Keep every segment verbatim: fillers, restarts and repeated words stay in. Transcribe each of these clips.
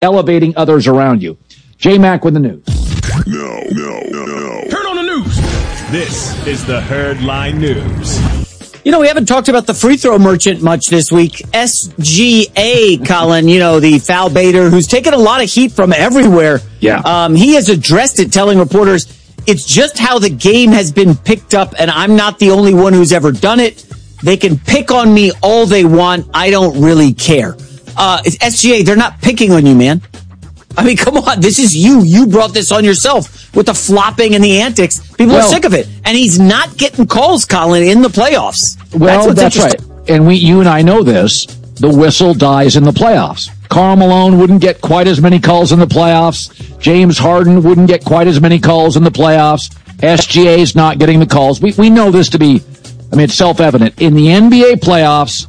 elevating others around you. J-Mac with the news. No, no, no, no. Turn on the news. This is the Herd Line News. You know, we haven't talked about the free throw merchant much this week. S G A, Colin, you know, the foul baiter who's taken a lot of heat from everywhere. Yeah. Um, he has addressed it, telling reporters, it's just how the game has been picked up, and I'm not the only one who's ever done it. They can pick on me all they want. I don't really care. Uh, it's S G A, they're not picking on you, man. I mean, come on. This is you. You brought this on yourself with the flopping and the antics. People well, are sick of it. And he's not getting calls, Colin, in the playoffs. Well, that's, that's right. And we, you and I know this. The whistle dies in the playoffs. Karl Malone wouldn't get quite as many calls in the playoffs. James Harden wouldn't get quite as many calls in the playoffs. S G A is not getting the calls. We, we know this to be, I mean, it's self-evident. In the N B A playoffs,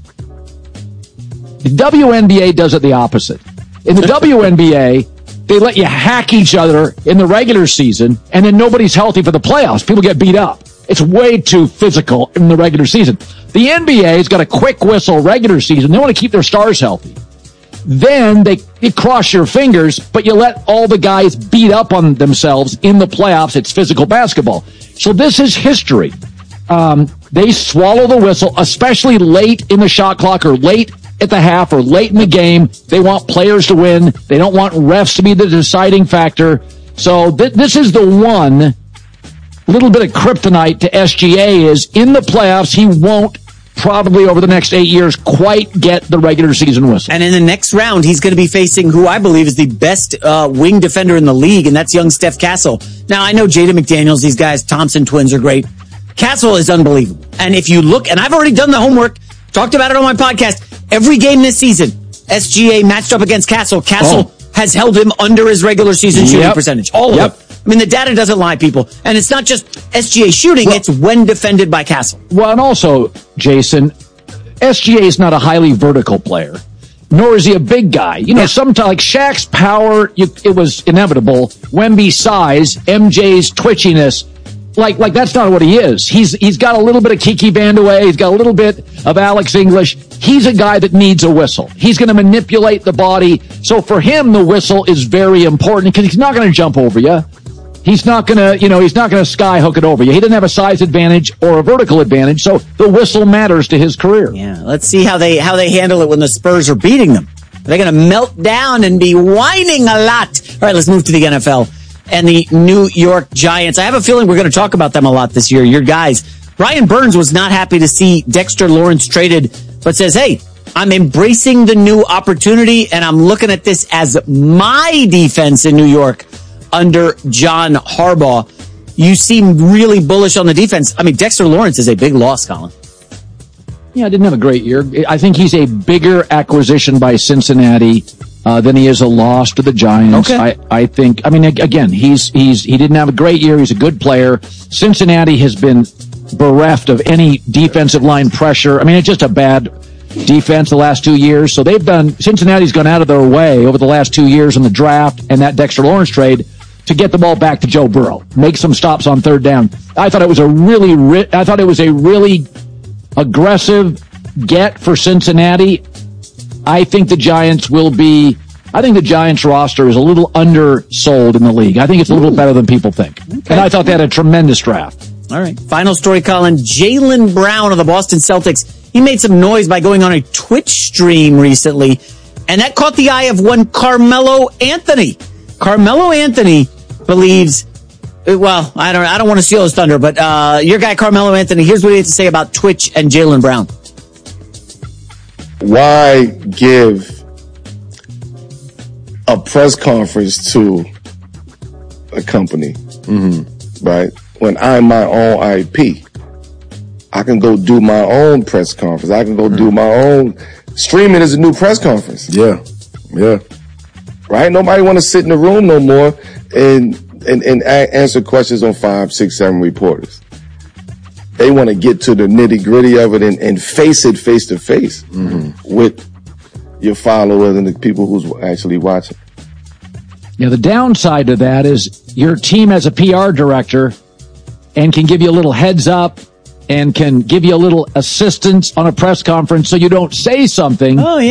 the W N B A does it the opposite. In the W N B A, they let you hack each other in the regular season, and then nobody's healthy for the playoffs. People get beat up. It's way too physical in the regular season. The N B A's got a quick whistle regular season. They want to keep their stars healthy. Then they you cross your fingers, but you let all the guys beat up on themselves in the playoffs. It's physical basketball. So this is history. Um, they swallow the whistle, especially late in the shot clock or late at the half or late in the game. They want players to win. They don't want refs to be the deciding factor. So th- this is the one little bit of kryptonite to S G A is in the playoffs. He won't probably over the next eight years quite get the regular season whistle. And in the next round, he's going to be facing who I believe is the best uh, wing defender in the league, and that's young Steph Castle. Now, I know Jaden McDaniels, these guys, Thompson twins are great. Castle is unbelievable. And if you look, and I've already done the homework, talked about it on my podcast, every game this season, S G A matched up against Castle. Castle oh. has held him under his regular season shooting yep. percentage. All of yep. them. I mean, the data doesn't lie, people. And it's not just S G A shooting, well, it's when defended by Castle. Well, and also, Jason, S G A is not a highly vertical player, nor is he a big guy. You know, yeah. sometimes, like Shaq's power, you, it was inevitable. Wemby's size, M J's twitchiness, like, like that's not what he is. He's, he's got a little bit of Kiki Vandeweghe. He's got a little bit of Alex English. He's a guy that needs a whistle. He's going to manipulate the body. So for him, the whistle is very important because he's not going to jump over you. He's not going to, you know, he's not going to sky hook it over you. He doesn't have a size advantage or a vertical advantage, so the whistle matters to his career. Yeah, let's see how they how they handle it when the Spurs are beating them. They're going to melt down and be whining a lot. All right, let's move to the N F L and the New York Giants. I have a feeling we're going to talk about them a lot this year. Your guys. Brian Burns was not happy to see Dexter Lawrence traded, but says, hey, I'm embracing the new opportunity, and I'm looking at this as my defense in New York under John Harbaugh. You seem really bullish on the defense. I mean, Dexter Lawrence is a big loss, Colin. Yeah, didn't have a great year. I think he's a bigger acquisition by Cincinnati uh, than he is a loss to the Giants. Okay. I, I think, I mean, again, he's, he's, he didn't have a great year. He's a good player. Cincinnati has been bereft of any defensive line pressure. I mean, it's just a bad defense the last two years. So they've done, Cincinnati's gone out of their way over the last two years in the draft and that Dexter Lawrence trade to get the ball back to Joe Burrow, make some stops on third down. I thought it was a really, ri- I thought it was a really aggressive get for Cincinnati. I think the Giants will be, I think the Giants roster is a little undersold in the league. I think it's a little Ooh. better than people think. Okay. And I thought they had a tremendous draft. All right. Final story, Colin. Jaylen Brown of the Boston Celtics. He made some noise by going on a Twitch stream recently, and that caught the eye of one Carmelo Anthony. Carmelo Anthony believes, well, I don't I don't want to steal his thunder, but uh, your guy Carmelo Anthony, here's what he had to say about Twitch and Jaylen Brown. Why give a press conference to a company, mm-hmm. right, when I'm my own I P? I can go do my own press conference. I can go mm-hmm. do my own. Streaming is a new press conference. Yeah, yeah. Right? Nobody want to sit in the room no more and, and, and a- answer questions on five, six, seven reporters. They want to get to the nitty gritty of it and, and face it face to face with your followers and the people who's actually watching. Yeah, the downside to that is your team has a P R director and can give you a little heads up and can give you a little assistance on a press conference so you don't say something. Oh, yeah.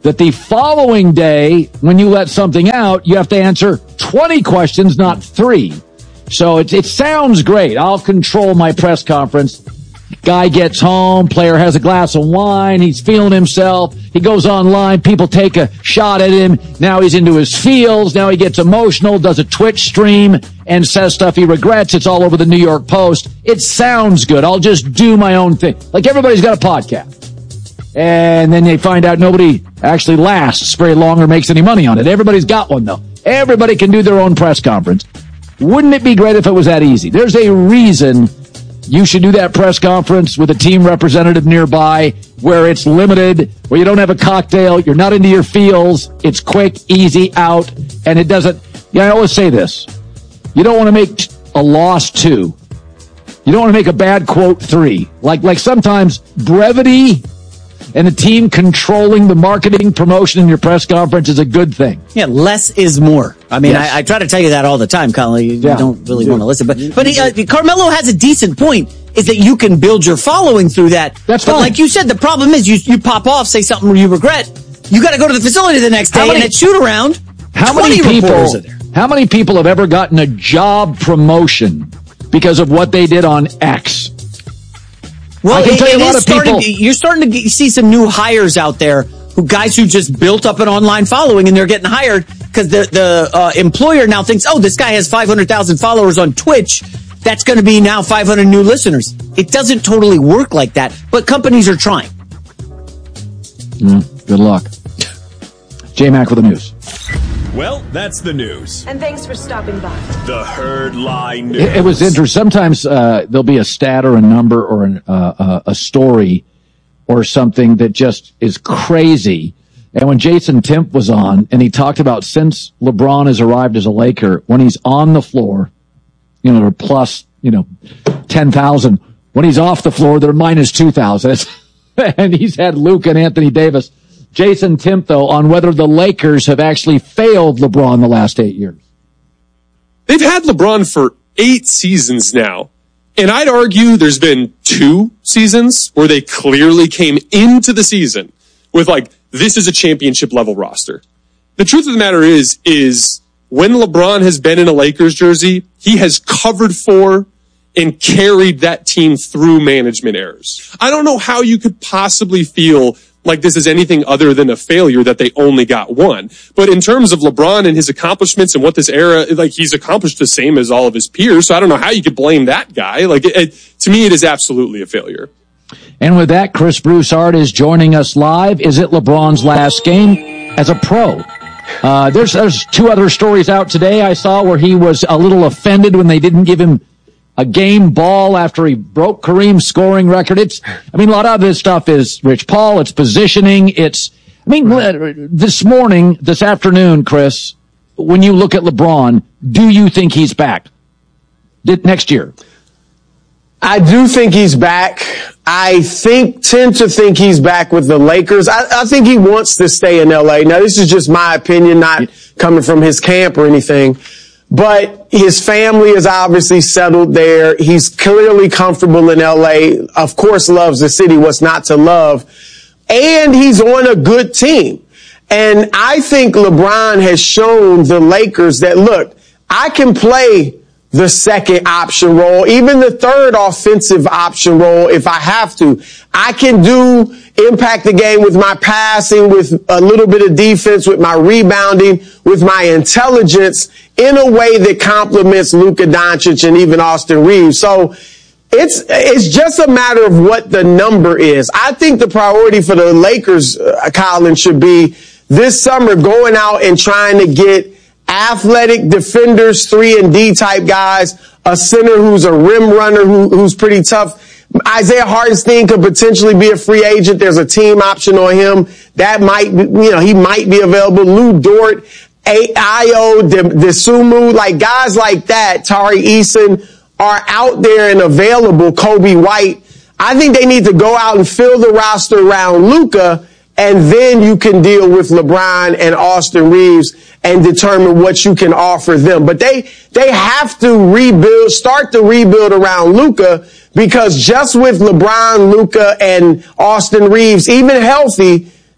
that the following day, when you let something out, you have to answer twenty questions, not three. So it, it sounds great. I'll control my press conference. Guy gets home, player has a glass of wine, he's feeling himself, he goes online, people take a shot at him, now he's into his feels, now he gets emotional, does a Twitch stream, and says stuff he regrets. It's all over the New York Post. It sounds good. I'll just do my own thing. Like everybody's got a podcast. And then they find out nobody actually lasts very long or makes any money on it. Everybody's got one, though. Everybody can do their own press conference. Wouldn't it be great if it was that easy? There's a reason you should do that press conference with a team representative nearby where it's limited, where you don't have a cocktail, you're not into your feels, it's quick, easy, out, and it doesn't... Yeah, I always say this. You don't want to make a loss two. You don't want to make a bad quote three. Like, like sometimes brevity and a team controlling the marketing promotion in your press conference is a good thing. Yeah, less is more. I mean, Yes. I, I try to tell you that all the time, Colin. You, Yeah. you don't really want to listen. But but he, uh, Carmelo has a decent point, is that you can build your following through that. That's but fine. like you said, the problem is you you pop off, say something you regret. You got to go to the facility the next day How many- and at shoot around. How many twenty people, reporters are there. how many people have ever gotten a job promotion because of what they did on X? Well, I can it, tell you it a lot is of starting. people- You're starting to get, see some new hires out there, who guys who just built up an online following and they're getting hired because the the uh, employer now thinks, oh, this guy has five hundred thousand followers on Twitch. That's going to be now five hundred new listeners. It doesn't totally work like that, but companies are trying. Mm, good luck. J-Mac with the news. Well, that's the news. And thanks for stopping by. The Herd Line News. It, it was interesting. Sometimes uh, there'll be a stat or a number or an, uh, uh, a story or something that just is crazy. And when Jason Timp was on and he talked about since LeBron has arrived as a Laker, when he's on the floor, you know, they're plus, you know, ten thousand. When he's off the floor, they're minus two thousand. And he's had Luke and Anthony Davis. Jason Timp, though, on whether the Lakers have actually failed LeBron the last eight years. They've had LeBron for eight seasons now. And I'd argue there's been two seasons where they clearly came into the season with like, this is a championship level roster. The truth of the matter is, is when LeBron has been in a Lakers jersey, he has covered for and carried that team through management errors. I don't know how you could possibly feel like this is anything other than a failure that they only got one. But in terms of LeBron and his accomplishments and what this era, like he's accomplished the same as all of his peers. So I don't know how you could blame that guy. Like it, it, to me, it is absolutely a failure. And with that, Chris Broussard is joining us live. Is it LeBron's last game as a pro? Uh, there's, there's two other stories out today I saw where he was a little offended when they didn't give him a game ball after he broke Kareem's scoring record. It's, I mean, a lot of this stuff is Rich Paul. It's positioning. It's, I mean, this morning, this afternoon, Chris, when you look at LeBron, do you think he's back next year? I do think he's back. I think, tend to think he's back with the Lakers. I, I think he wants to stay in L A. Now, this is just my opinion, not coming from his camp or anything. But his family is obviously settled there. He's clearly comfortable in L A. Of course, loves the city. What's not to love? And he's on a good team. And I think LeBron has shown the Lakers that, look, I can play the second option role, even the third offensive option role if I have to. I can do impact the game with my passing, with a little bit of defense, with my rebounding, with my intelligence in a way that complements Luka Doncic and even Austin Reeves. So it's, it's just a matter of what the number is. I think the priority for the Lakers, uh, Colin, should be this summer going out and trying to get athletic defenders, three and D type guys, a center who's a rim runner who, who's pretty tough. Isaiah Hartenstein could potentially be a free agent. There's a team option on him. That might, you know, he might be available. Lou Dort, Ayo, Desumu, like guys like that, Tari Eason are out there and available. Kobe White. I think they need to go out and fill the roster around Luka, and then you can deal with LeBron and Austin Reeves and determine what you can offer them. But they, they have to rebuild, start the rebuild around Luka, because just with LeBron, Luka, and Austin Reeves, even healthy,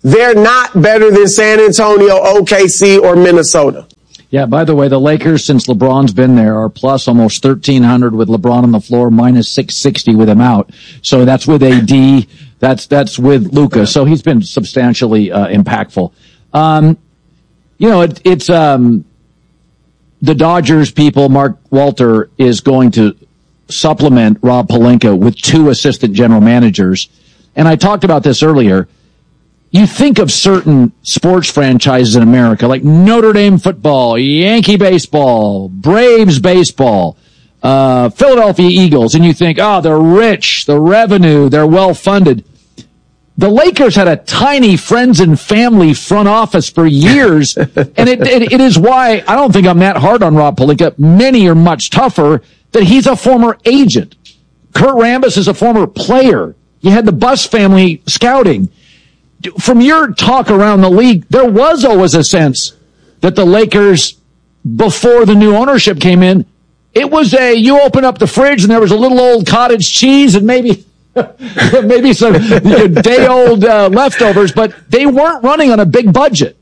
they're not better than San Antonio, O K C, or Minnesota. Yeah, by the way, the Lakers, since LeBron's been there, are plus almost thirteen hundred with LeBron on the floor, minus six sixty with him out. So that's with A D. That's that's with Luka. So he's been substantially uh, impactful. Um, you know, it, it's um, the Dodgers people, Mark Walter, is going to supplement Rob Pelinka with two assistant general managers. And I talked about this earlier. You think of certain sports franchises in America, like Notre Dame football, Yankee baseball, Braves baseball, uh, Philadelphia Eagles, and you think, oh, they're rich, the revenue, they're well-funded. The Lakers had a tiny friends and family front office for years, and it, it, it is why I don't think I'm that hard on Rob Pelinka. Many are much tougher, that he's a former agent. Kurt Rambis is a former player. You had the Buss family scouting. From your talk around the league, there was always a sense that the Lakers, before the new ownership came in, it was a, you open up the fridge and there was a little old cottage cheese and maybe, maybe some day old uh, leftovers, but they weren't running on a big budget.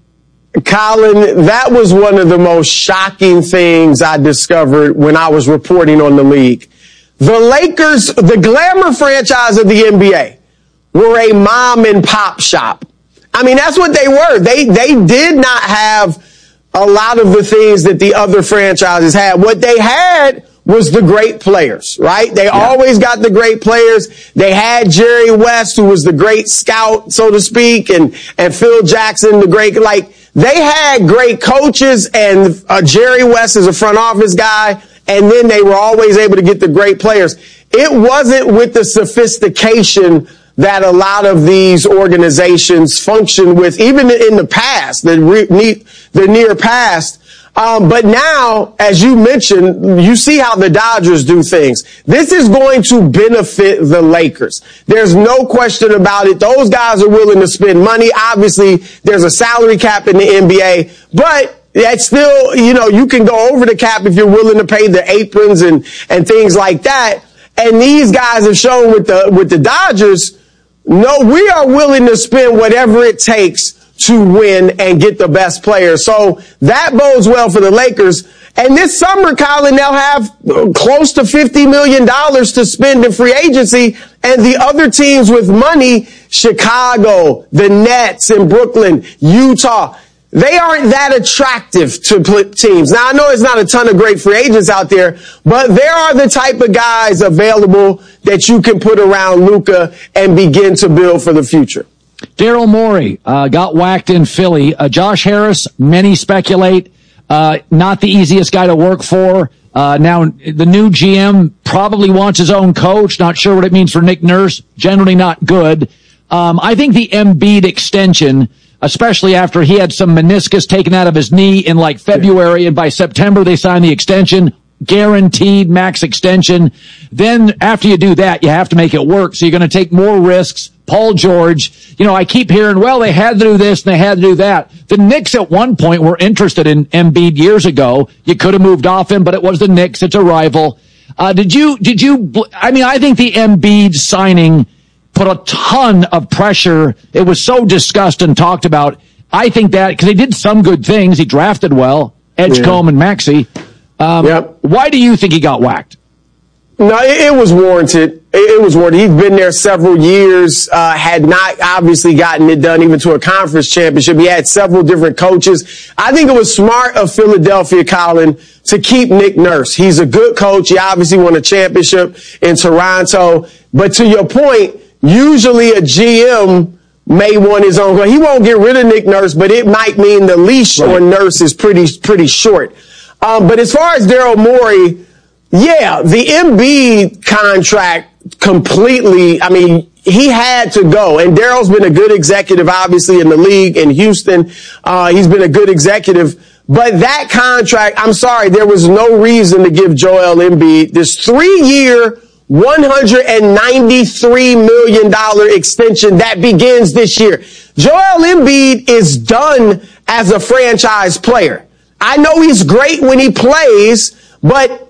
Colin, that was one of the most shocking things I discovered when I was reporting on the league. The Lakers, the glamour franchise of the N B A, were a mom and pop shop. I mean, that's what they were. They, they did not have a lot of the things that the other franchises had. What they had was the great players, right? They yeah. always got the great players. They had Jerry West, who was the great scout, so to speak, and, and Phil Jackson, the great, like, they had great coaches, and uh, Jerry West is a front office guy, and then they were always able to get the great players. It wasn't with the sophistication that a lot of these organizations function with, even in the past, the, re, the near past. Um, but now, as you mentioned, you see how the Dodgers do things. This is going to benefit the Lakers. There's no question about it. Those guys are willing to spend money. Obviously, there's a salary cap in the N B A, but that's still, you know, you can go over the cap if you're willing to pay the aprons and, and things like that. And these guys have shown with the, with the Dodgers, no, we are willing to spend whatever it takes to win and get the best players. So that bodes well for the Lakers. And this summer, Colin, they'll have close to fifty million dollars to spend in free agency. And the other teams with money, Chicago, the Nets in Brooklyn, Utah, they aren't that attractive to teams. Now, I know there's not a ton of great free agents out there, but there are the type of guys available that you can put around Luka and begin to build for the future. Daryl Morey uh, got whacked in Philly. Uh, Josh Harris, many speculate, uh, not the easiest guy to work for. Uh, now, the new G M probably wants his own coach. Not sure what it means for Nick Nurse. Generally not good. Um, I think the Embiid extension, especially after he had some meniscus taken out of his knee in like February, and by September they signed the extension, guaranteed max extension. Then after you do that, you have to make it work. So you're going to take more risks. Paul George, you know, I keep hearing, well, they had to do this and they had to do that. The Knicks at one point were interested in Embiid years ago. You could have moved off him, but it was the Knicks. It's a rival. Uh, did you, did you, I mean, I think the Embiid signing put a ton of pressure. It was so discussed and talked about. I think that, because he did some good things. He drafted well, Edgecombe yeah. and Maxey. Um, yep. Why do you think he got whacked? No, it, it was warranted. It, it was warranted. He's been there several years, uh, had not obviously gotten it done even to a conference championship. He had several different coaches. I think it was smart of Philadelphia, Colin, to keep Nick Nurse. He's a good coach. He obviously won a championship in Toronto. But to your point, usually a G M may want his own. He won't get rid of Nick Nurse, but it might mean the leash right. on Nurse is pretty, pretty short. Um, but as far as Daryl Morey, yeah, the Embiid contract completely, I mean, he had to go. And Daryl's been a good executive, obviously, in the league in Houston. Uh, he's been a good executive. But that contract, I'm sorry, there was no reason to give Joel Embiid this three-year, one hundred ninety-three million dollars extension that begins this year. Joel Embiid is done as a franchise player. I know he's great when he plays, but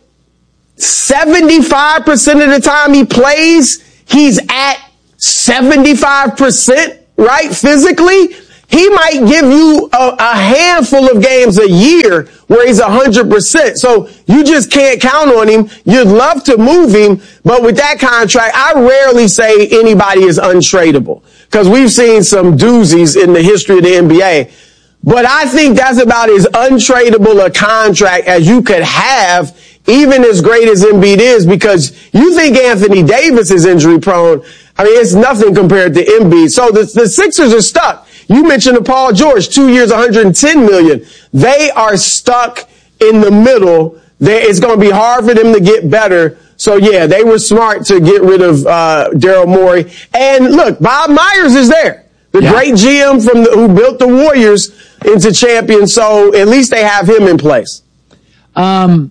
seventy-five percent of the time he plays, he's at seventy-five percent right, physically, he might give you a, a handful of games a year where he's one hundred percent. So you just can't count on him. You'd love to move him, but with that contract, I rarely say anybody is untradeable because we've seen some doozies in the history of the N B A. But I think that's about as untradeable a contract as you could have, even as great as Embiid is, because you think Anthony Davis is injury prone. I mean, it's nothing compared to Embiid. So the, the Sixers are stuck. You mentioned the Paul George, two years, one hundred ten million dollars. They are stuck in the middle. They, it's going to be hard for them to get better. So yeah, they were smart to get rid of uh Daryl Morey. And look, Bob Myers is there, the yeah. great G M from the, who built the Warriors into champions. So at least they have him in place. Um,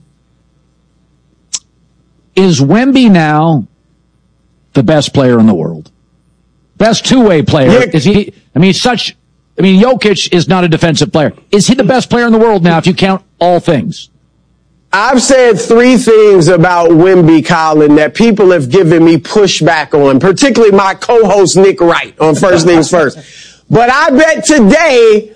is Wemby now the best player in the world? Best two-way player? Yeah. Is he? I mean, such. I mean, Jokic is not a defensive player. Is he the best player in the world now if you count all things? I've said three things about Wemby, Colin, that people have given me pushback on, particularly my co-host Nick Wright on First Things First. But I bet today,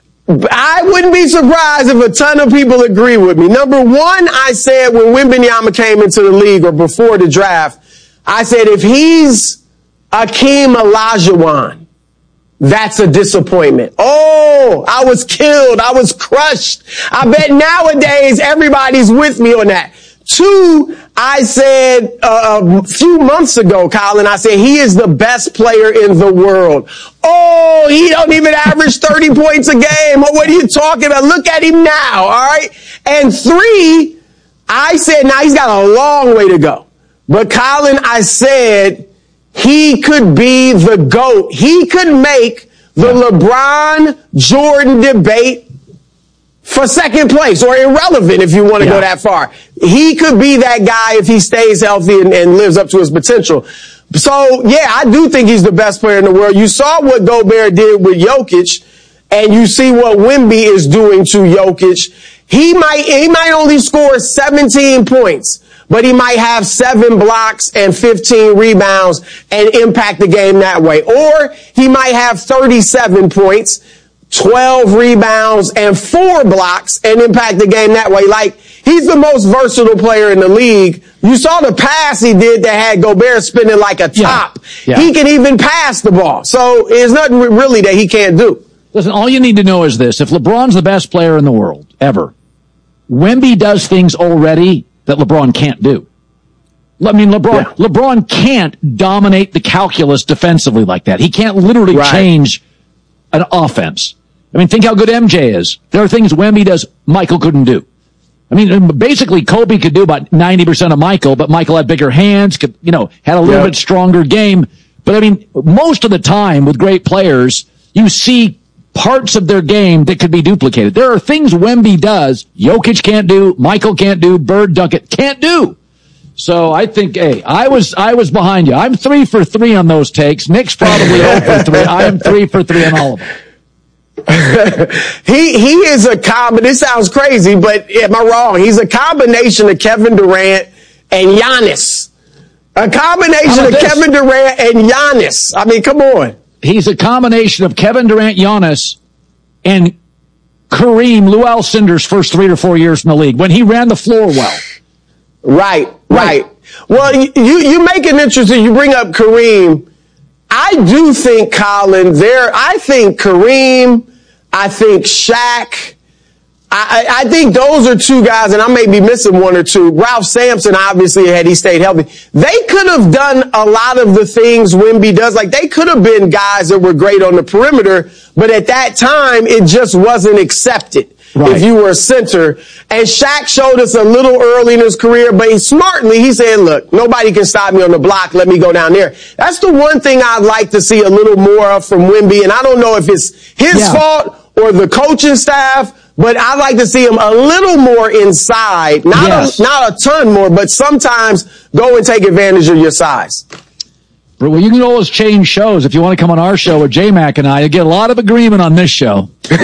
I wouldn't be surprised if a ton of people agree with me. Number one, I said when Wembanyama came into the league or before the draft, I said if he's Akeem Olajuwon, that's a disappointment. Oh, I was killed. I was crushed. I bet nowadays everybody's with me on that. Two, I said uh, a few months ago, Colin, I said he is the best player in the world. Oh, he don't even average thirty points a game. Oh, what are you talking about? Look at him now, all right? And three, I said, now he's got a long way to go. But Colin, I said he could be the GOAT. He could make the LeBron Jordan debate for second place, or irrelevant if you want to yeah. go that far. He could be that guy if he stays healthy and, and lives up to his potential. So, yeah, I do think he's the best player in the world. You saw what Gobert did with Jokic, and you see what Wemby is doing to Jokic. He might, he might only score seventeen points, but he might have seven blocks and fifteen rebounds and impact the game that way. Or he might have thirty-seven points, twelve rebounds, and four blocks and impact the game that way. Like, he's the most versatile player in the league. You saw the pass he did that had Gobert spinning like a top. Yeah. Yeah. He can even pass the ball. So there's nothing really that he can't do. Listen, all you need to know is this. If LeBron's the best player in the world, ever, Wemby does things already that LeBron can't do. I mean, LeBron, yeah. LeBron can't dominate the calculus defensively like that. He can't literally right. change an offense. I mean, think how good M J is. There are things Wemby does Michael couldn't do. I mean, basically Kobe could do about ninety percent of Michael, but Michael had bigger hands, could, you know, had a little yeah. bit stronger game. But I mean, most of the time with great players, you see parts of their game that could be duplicated. There are things Wemby does Jokic can't do, Michael can't do, Bird, Duckett can't do. So I think, hey, I was I was behind you. I'm three for three on those takes. Nick's probably zero for three. I am three for three on all of them. he he is a combination. This sounds crazy, but am I wrong? He's a combination of Kevin Durant and Giannis. A combination of this? Kevin Durant and Giannis. I mean, come on. He's a combination of Kevin Durant, Giannis, and Kareem, Lou Alcindor's first three or four years in the league when he ran the floor well. Right, right. right. Well, you, you make it interesting. You bring up Kareem. I do think, Colin, there, I think Kareem, I think Shaq, I, I think those are two guys, and I may be missing one or two. Ralph Sampson, obviously, had he stayed healthy. They could have done a lot of the things Wemby does. Like, they could have been guys that were great on the perimeter, but at that time, it just wasn't accepted. Right. If you were a center. And Shaq showed us a little early in his career, but he smartly, he said, look, nobody can stop me on the block. Let me go down there. That's the one thing I'd like to see a little more of from Wemby. And I don't know if it's his yeah. fault or the coaching staff, but I'd like to see him a little more inside. Not, yes. a, not a ton more, but sometimes go and take advantage of your size. But well, you can always change shows. If you want to come on our show with J-Mac and I, you get a lot of agreement on this show. Good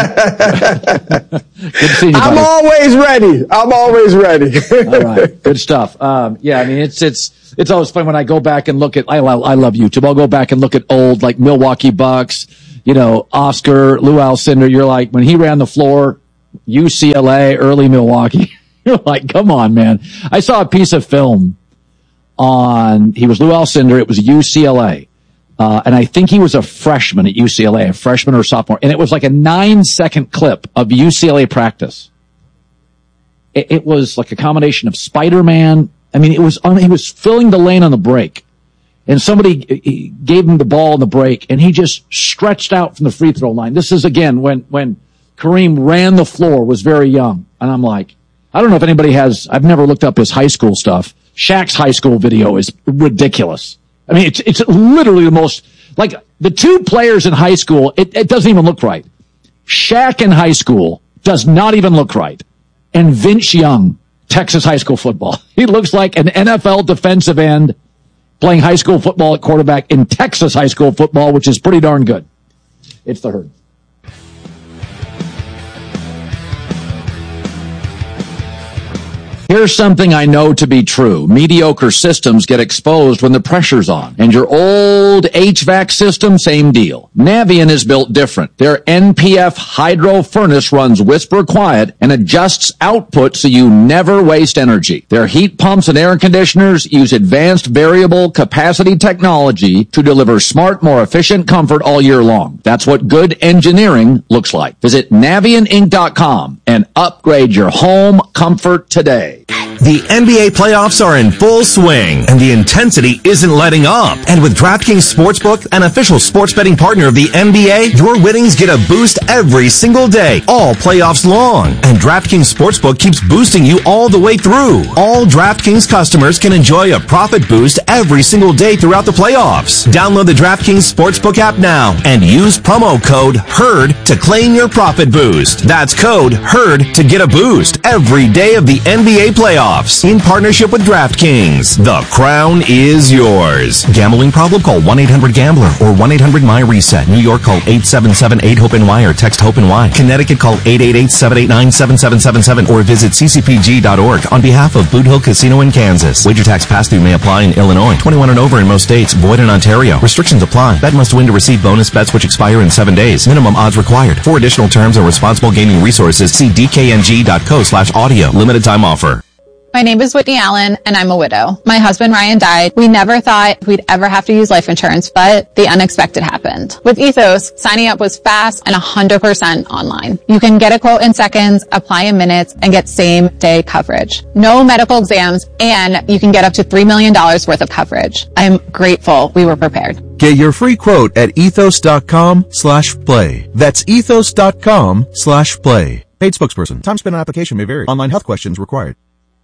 seeing you, I'm buddy. always ready. I'm always ready. All right. Good stuff. Um, yeah, I mean, it's, it's, it's always fun when I go back and look at, I love, I love YouTube. I'll go back and look at old, like, Milwaukee Bucks, you know, Oscar, Lou Alcindor. You're like, when he ran the floor, U C L A, early Milwaukee, you're like, come on, man. I saw a piece of film on, he was Lou Alcindor. It was U C L A. Uh, and I think he was a freshman at U C L A, a freshman or sophomore. And it was like a nine second clip of U C L A practice. It, it was like a combination of Spider-Man. I mean, it was on, he was filling the lane on the break, and somebody gave him the ball on the break, and he just stretched out from the free throw line. This is again when, when Kareem ran the floor, was very young. And I'm like, I don't know if anybody has, I've never looked up his high school stuff. Shaq's high school video is ridiculous. I mean, it's, it's literally the most, like, the two players in high school, it, it doesn't even look right. Shaq in high school does not even look right. And Vince Young, Texas high school football. He looks like an N F L defensive end playing high school football at quarterback in Texas high school football, which is pretty darn good. It's the Herd. Here's something I know to be true. Mediocre systems get exposed when the pressure's on. And your old H V A C system, same deal. Navien is built different. Their N P F hydro furnace runs whisper quiet and adjusts output so you never waste energy. Their heat pumps and air conditioners use advanced variable capacity technology to deliver smart, more efficient comfort all year long. That's what good engineering looks like. Visit Navien Inc dot com and upgrade your home comfort today. The N B A playoffs are in full swing, and the intensity isn't letting up. And with DraftKings Sportsbook, an official sports betting partner of the N B A, your winnings get a boost every single day, all playoffs long. And DraftKings Sportsbook keeps boosting you all the way through. All DraftKings customers can enjoy a profit boost every single day throughout the playoffs. Download the DraftKings Sportsbook app now and use promo code HERD to claim your profit boost. That's code HERD to get a boost every day of the N B A playoffs. In partnership with DraftKings. The crown is yours. Gambling problem? Call one eight hundred gambler or one eight hundred my reset. New York, call eight seven seven eight hope N Y or text HOPE-NY. Connecticut, call eight eight eight seven eight nine seven seven seven seven or visit c c p g dot org on behalf of Boot Hill Casino in Kansas. Wager tax pass-through may apply in Illinois. twenty-one and over in most states. Void in Ontario. Restrictions apply. Bet must win to receive bonus bets which expire in seven days. Minimum odds required. For additional terms and responsible gaming resources, see d k n g dot co slash audio. Limited time offer. My name is Whitney Allen, and I'm a widow. My husband, Ryan, died. We never thought we'd ever have to use life insurance, but the unexpected happened. With Ethos, signing up was fast and one hundred percent online. You can get a quote in seconds, apply in minutes, and get same-day coverage. No medical exams, and you can get up to three million dollars worth of coverage. I'm grateful we were prepared. Get your free quote at ethos.com slash play. That's ethos.com slash play. Paid spokesperson. Time spent on application may vary. Online health questions required.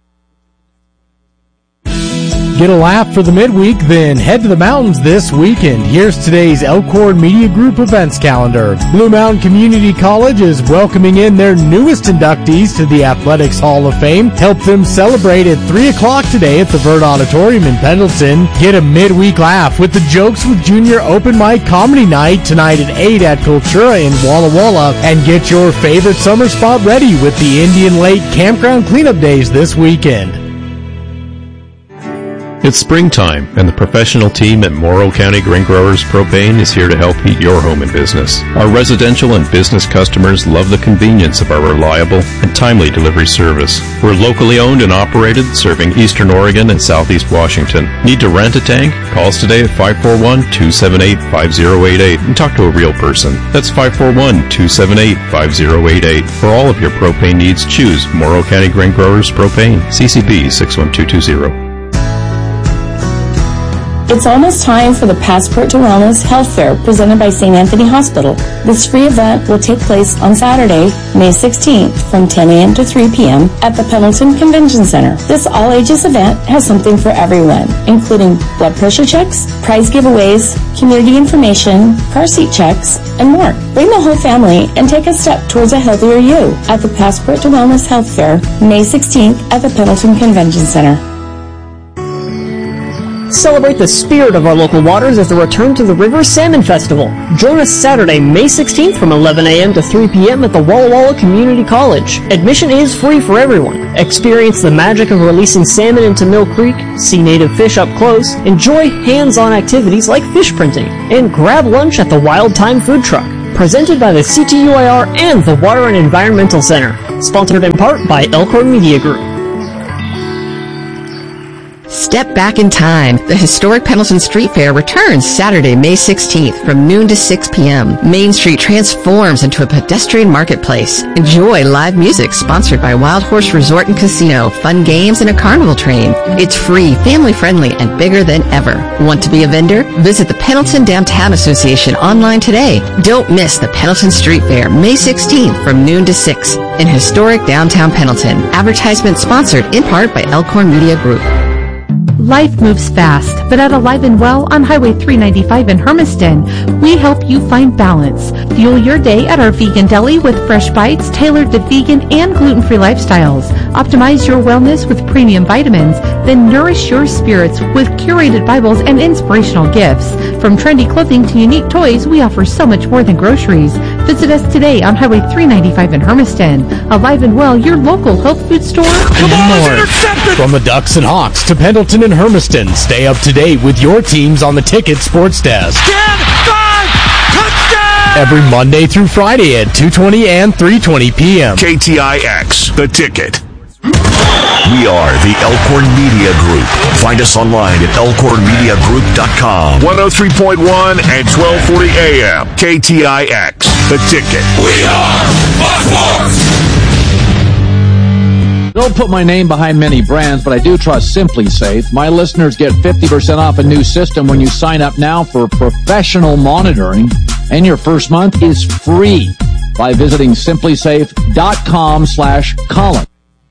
Get a laugh for the midweek, then head to the mountains this weekend. Here's today's Elkhorn Media Group events calendar. Blue Mountain Community College is welcoming in their newest inductees to the Athletics Hall of Fame. Help them celebrate at three o'clock today at the Vert Auditorium in Pendleton. Get a midweek laugh with the Jokes with Junior Open Mic Comedy Night tonight at eight at Cultura in Walla Walla. And get your favorite summer spot ready with the Indian Lake Campground Cleanup Days this weekend. It's springtime, and the professional team at Morrow County Grain Growers Propane is here to help heat your home and business. Our residential and business customers love the convenience of our reliable and timely delivery service. We're locally owned and operated, serving Eastern Oregon and Southeast Washington. Need to rent a tank? Call us today at five four one, two seven eight, five zero eight eight and talk to a real person. That's five four one, two seven eight, five zero eight eight. For all of your propane needs, choose Morrow County Grain Growers Propane, C C B six one two two zero. It's almost time for the Passport to Wellness Health Fair presented by Saint Anthony Hospital. This free event will take place on Saturday, May sixteenth from ten a.m. to three p.m. at the Pendleton Convention Center. This all-ages event has something for everyone, including blood pressure checks, prize giveaways, community information, car seat checks, and more. Bring the whole family and take a step towards a healthier you at the Passport to Wellness Health Fair, May sixteenth at the Pendleton Convention Center. Celebrate the spirit of our local waters as the Return to the River Salmon Festival. Join us Saturday, May sixteenth from eleven a.m. to three p.m. at the Walla Walla Community College. Admission is free for everyone. Experience the magic of releasing salmon into Mill Creek, see native fish up close, enjoy hands-on activities like fish printing, and grab lunch at the Wild Time Food Truck. Presented by the C T U I R and the Water and Environmental Center. Sponsored in part by Elkhorn Media Group. Step back in time. The historic Pendleton Street Fair returns Saturday, May sixteenth from noon to six p.m. Main Street transforms into a pedestrian marketplace. Enjoy live music sponsored by Wild Horse Resort and Casino, fun games, and a carnival train. It's free, family-friendly, and bigger than ever. Want to be a vendor? Visit the Pendleton Downtown Association online today. Don't miss the Pendleton Street Fair, May sixteenth from noon to six in historic downtown Pendleton. Advertisement sponsored in part by Elkhorn Media Group. Life moves fast, but at Alive and Well on Highway three ninety-five in Hermiston, we help you find balance. Fuel your day at our vegan deli with fresh bites tailored to vegan and gluten-free lifestyles. Optimize your wellness with premium vitamins, then nourish your spirits with curated Bibles and inspirational gifts. From trendy clothing to unique toys, we offer so much more than groceries. Visit us today on Highway three ninety-five in Hermiston. Alive and Well, your local health food store. More. From the Ducks and Hawks to Pendleton and Hermiston, stay up to date with your teams on the Ticket Sports Desk. ten five, touchdown! Every Monday through Friday at two twenty and three twenty p.m. K T I X, The Ticket. We are the Elkhorn Media Group. Find us online at elkhorn media group dot com. one oh three point one and twelve forty A M. K T I X, The Ticket. We are Fox Sports. Don't put my name behind many brands, but I do trust Simply Safe. My listeners get fifty percent off a new system when you sign up now for professional monitoring, and your first month is free by visiting simply safe dot com slash Colin.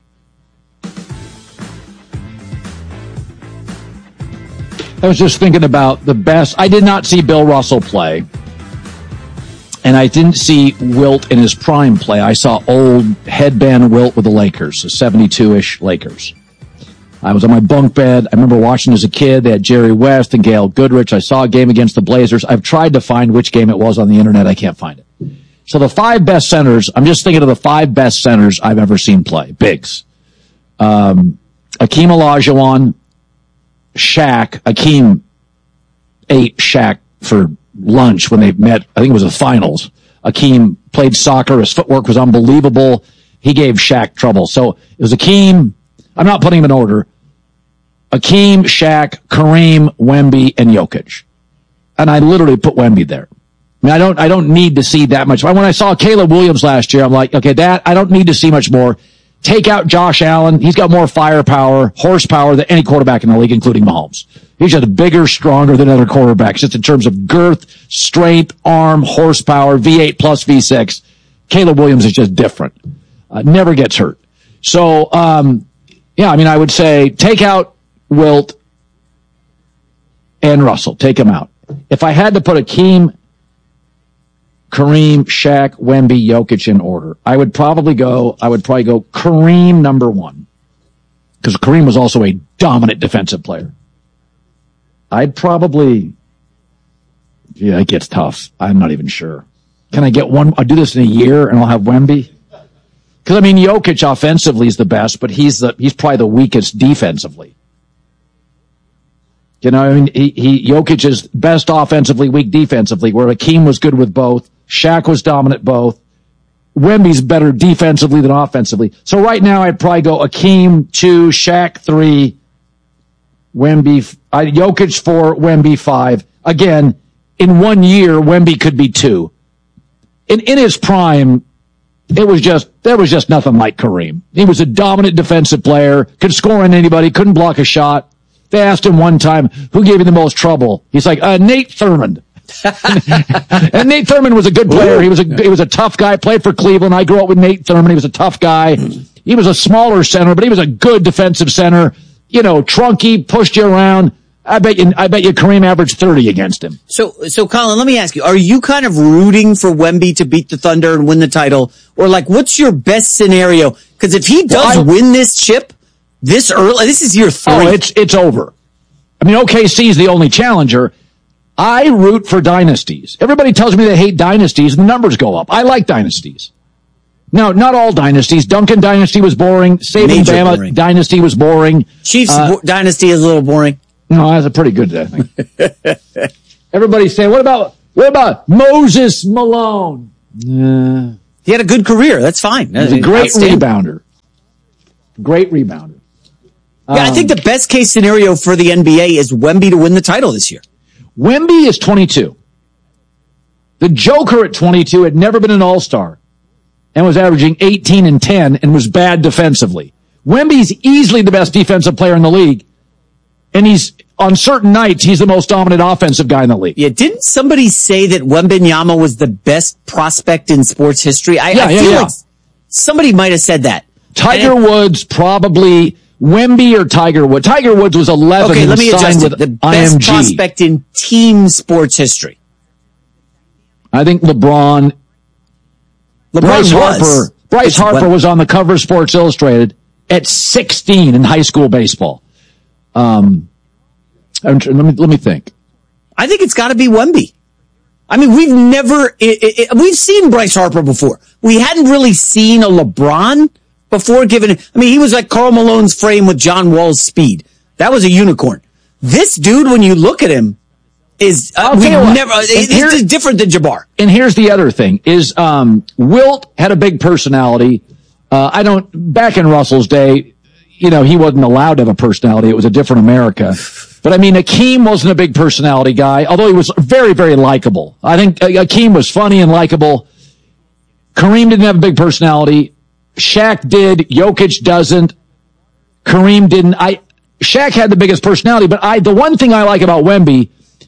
I was just thinking about the best. I did not see Bill Russell play, and I didn't see Wilt in his prime play. I saw old headband Wilt with the Lakers, the seventy-two-ish Lakers. I was on my bunk bed. I remember watching as a kid. They had Jerry West and Gail Goodrich. I saw a game against the Blazers. I've tried to find which game it was on the internet. I can't find it. So the five best centers, I'm just thinking of the five best centers I've ever seen play. Bigs. Um, Akeem Olajuwon, Shaq. Akeem ate Shaq for lunch when they met. I think it was the finals. Akeem played soccer. His footwork was unbelievable. He gave Shaq trouble. So it was Akeem. I'm not putting him in order. Akeem, Shaq, Kareem, Wemby, and Jokic. And I literally put Wemby there. I mean, I don't, I don't need to see that much. When I saw Caleb Williams last year, I'm like, okay, that, I don't need to see much more. Take out Josh Allen. He's got more firepower, horsepower than any quarterback in the league, including Mahomes. He's just bigger, stronger than other quarterbacks, just in terms of girth, strength, arm, horsepower, V eight plus V six. Caleb Williams is just different. Uh, never gets hurt. So, um, yeah, I mean, I would say take out Wilt and Russell. Take him out. If I had to put Akeem, Kareem, Shaq, Wemby, Jokic in order, I would probably go, I would probably go Kareem number one. Because Kareem was also a dominant defensive player. I'd probably, yeah, it gets tough. I'm not even sure. Can I get one? I'll do this in a year and I'll have Wemby. Because I mean, Jokic offensively is the best, but he's the he's probably the weakest defensively. You know, I mean, he, he Jokic is best offensively, weak defensively. Where Akeem was good with both, Shaq was dominant both. Wemby's better defensively than offensively. So right now, I'd probably go Akeem two, Shaq three, Wemby, I, Jokic four, Wemby five. Again, in one year, Wemby could be two. In in his prime, it was just there was just nothing like Kareem. He was a dominant defensive player, could score on anybody, couldn't block a shot. They asked him one time, who gave you the most trouble? He's like, uh, Nate Thurmond. And Nate Thurmond was a good player. He was a he was a tough guy. Played for Cleveland. I grew up with Nate Thurmond. He was a tough guy. He was a smaller center, but he was a good defensive center. You know, trunky, pushed you around. I bet you, I bet you Kareem averaged thirty against him. So, so Colin, let me ask you: are you kind of rooting for Wemby to beat the Thunder and win the title, or like, what's your best scenario? Because if he does well, I, win this chip this early, this is year three. Oh, it's it's over. I mean, O K C is the only challenger. I root for dynasties. Everybody tells me they hate dynasties, and the numbers go up. I like dynasties. No, not all dynasties. Duncan dynasty was boring. Saban Bama boring. dynasty was boring. Chiefs uh, dynasty is a little boring. No, that's a pretty good thing. Everybody's saying, what about what about Moses Malone? Uh, he had a good career. That's fine. He's a great rebounder. Great rebounder. Yeah, um, I think the best case scenario for the N B A is Wemby to win the title this year. Wemby is twenty-two. The Joker at twenty-two had never been an all-star and was averaging eighteen and ten and was bad defensively. Wemby's easily the best defensive player in the league. And he's, on certain nights, he's the most dominant offensive guy in the league. Yeah, didn't somebody say that Wembanyama was the best prospect in sports history? I, yeah, I yeah, feel yeah. like somebody might have said that. Tiger and Woods probably, Wemby or Tiger Woods. Tiger Woods was eleven. Okay, let me adjust it. With The best I M G. prospect in team sports history. I think LeBron. LeBron Bryce was. Harper. Bryce It's Harper Wem- was on the cover of Sports Illustrated at sixteen in high school baseball. Um, I'm, let me let me think. I think it's got to be Wemby. I mean, we've never it, it, it, we've seen Bryce Harper before. We hadn't really seen a LeBron before. Given, I mean, he was like Karl Malone's frame with John Wall's speed. That was a unicorn. This dude, when you look at him, is uh, we've never. It's different than Jabbar. And here's the other thing: is um, Wilt had a big personality. Uh, I don't. Back in Russell's day, you know, he wasn't allowed to have a personality. It was a different America. But I mean, Akeem wasn't a big personality guy, although he was very, very likable. I think uh, Akeem was funny and likable. Kareem didn't have a big personality. Shaq did. Jokic doesn't. Kareem didn't. I Shaq had the biggest personality, but I the one thing I like about Wemby,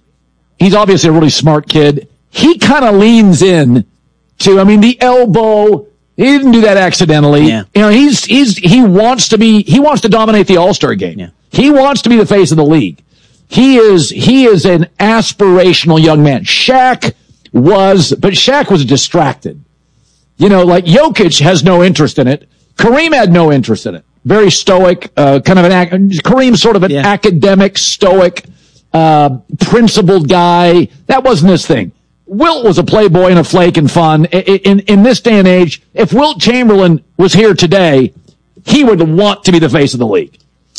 he's obviously a really smart kid. He kind of leans in to, I mean, the elbow. He didn't do that accidentally. Yeah. You know, he's he's he wants to be he wants to dominate the All-Star game. Yeah. He wants to be the face of the league. He is he is an aspirational young man. Shaq was, but Shaq was distracted. You know, like Jokic has no interest in it. Kareem had no interest in it. Very stoic, uh, kind of an Kareem's sort of an Yeah. academic, stoic, uh, principled guy. That wasn't his thing. Wilt was a playboy and a flake and fun. In, in, in this day and age, if Wilt Chamberlain was here today, he would want to be the face of the league.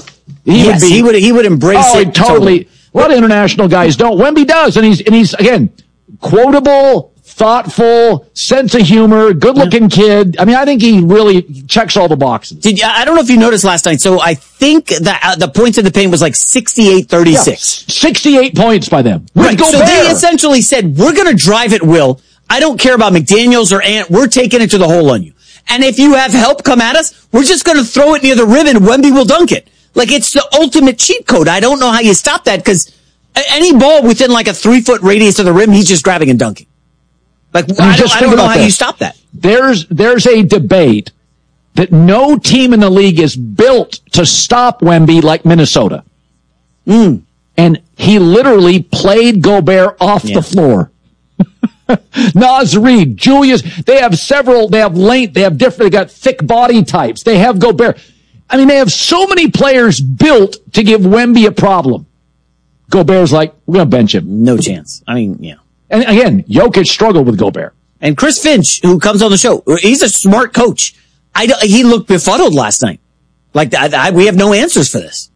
He yes, would be, he would he would embrace oh, it totally. totally. A lot of international guys don't. Wemby does, and he's and he's again quotable, thoughtful, sense of humor, good-looking kid. I mean, I think he really checks all the boxes. Did you, I don't know if you noticed last night. So I think that uh, the points in the paint was like sixty-eight thirty-six. Yeah, sixty-eight points by them. Right. So Gobert. they essentially said, we're going to drive at will. I don't care about McDaniels or Ant. We're taking it to the hole on you. And if you have help come at us, we're just going to throw it near the rim and Wemby will dunk it. Like, it's the ultimate cheat code. I don't know how you stop that because any ball within like a three-foot radius of the rim, he's just grabbing and dunking. Like, I don't, I don't know how this. you stop that. There's there's a debate that no team in the league is built to stop Wemby like Minnesota. Mm. And he literally played Gobert off Yeah. the floor. Naz Reid, Julius, they have several, they have length, they have different, they got thick body types. They have Gobert. I mean, they have so many players built to give Wemby a problem. Gobert's like, we're going to bench him. No chance. I mean, yeah. And again, Jokic struggled with Gobert. And Chris Finch, who comes on the show, he's a smart coach. I, don't- he looked befuddled last night. Like, I, I, we have no answers for this.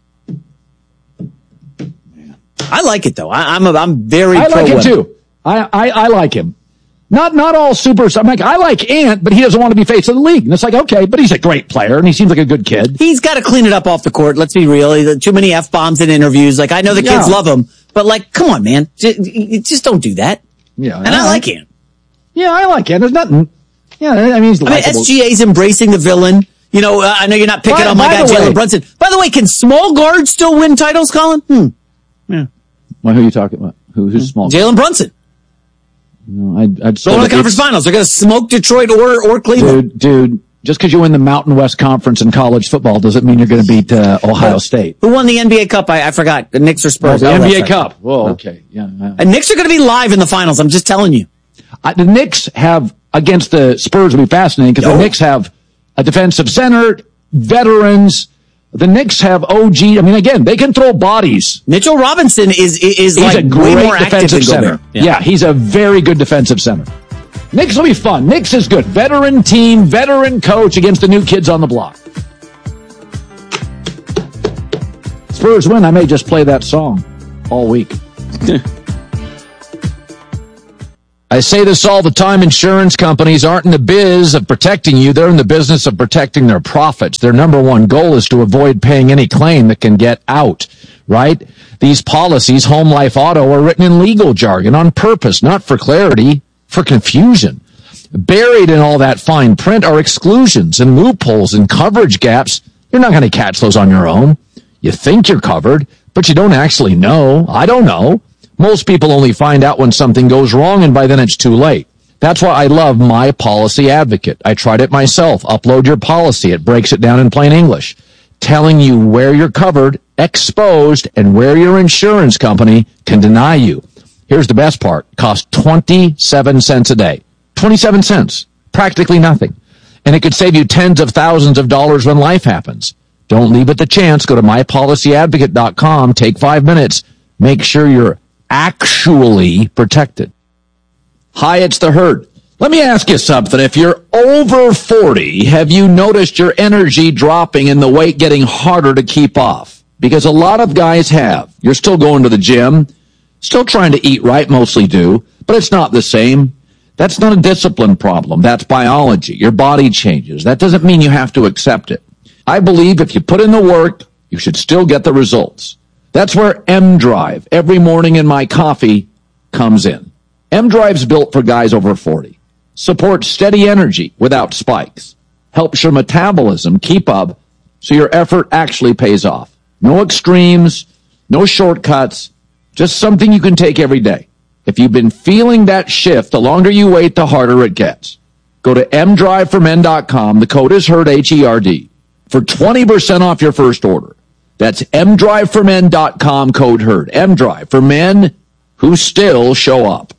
I like it, though. I, I'm a, I'm very I pro like him Wemby. too. I, I, I like him. Not not all super. I'm like, I like Ant, but he doesn't want to be face of the league. And it's like, okay, but he's a great player and he seems like a good kid. He's got to clean it up off the court. Let's be real. He's too many F-bombs in interviews. Like, I know the kids Yeah. love him, but like, come on, man. Just, just don't do that. Yeah, And I like Ant. Yeah, I like Ant. There's nothing. Yeah, I mean, he's I mean, likable. S G A's embracing the villain. You know, uh, I know you're not picking By- on my by guy, the way- Jalen Brunson. By the way, can small guards still win titles, Colin? Hmm. Yeah. Well, who are you talking about? Who, who's small? Jalen Brunson. No, I'd, I'd say Going to that the conference it's- finals. They're going to smoke Detroit or, or Cleveland. Dude, dude, just because you win the Mountain West Conference in college football doesn't mean you're going to beat uh, Ohio State. Who won the N B A Cup? I, I forgot. The Knicks or Oh, Spurs? the Oh, N B A that's right. Cup. Whoa, okay. Yeah. yeah. And Knicks are going to be live in the finals. I'm just telling you. Uh, the Knicks have, against the Spurs will be fascinating because Yo. the Knicks have a defensive center, veterans, The Knicks have O G. I mean, again, they can throw bodies. Mitchell Robinson is is he's like a great way more defensive center. Yeah. yeah, he's a very good defensive center. Knicks will be fun. Knicks is good. Veteran team, veteran coach against the new kids on the block. Spurs win. I may just play that song all week. I say this all the time. Insurance companies aren't in the biz of protecting you. They're in the business of protecting their profits. Their number one goal is to avoid paying any claim that can get out, right? These policies, home, life, auto, are written in legal jargon on purpose, not for clarity, for confusion. Buried in all that fine print are exclusions and loopholes and coverage gaps. You're not going to catch those on your own. You think you're covered, but you don't actually know. I don't know. Most people only find out when something goes wrong, and by then it's too late. That's why I love My Policy Advocate. I tried it myself. Upload your policy. It breaks it down in plain English, telling you where you're covered, exposed, and where your insurance company can deny you. Here's the best part. It costs twenty-seven cents a day. twenty-seven cents. Practically nothing. And it could save you tens of thousands of dollars when life happens. Don't leave it to chance. Go to my policy advocate dot com. Take five minutes. Make sure you're actually protected. Hi, it's the Herd. Let me ask you something. If you're over forty, have you noticed your energy dropping and the weight getting harder to keep off? Because a lot of guys have. You're still going to the gym, still trying to eat right, mostly do, but it's not the same. That's not a discipline problem. That's biology. Your body changes. That doesn't mean you have to accept it. I believe if you put in the work, you should still get the results. That's where M-Drive, every morning in my coffee, comes in. M-Drive's built for guys over forty. Supports steady energy without spikes. Helps your metabolism keep up so your effort actually pays off. No extremes, no shortcuts, just something you can take every day. If you've been feeling that shift, the longer you wait, the harder it gets. Go to m drive for men dot com. The code is HERD, H E R D, for twenty percent off your first order. That's m drive for men dot com, code HERD. M-Drive for men who still show up.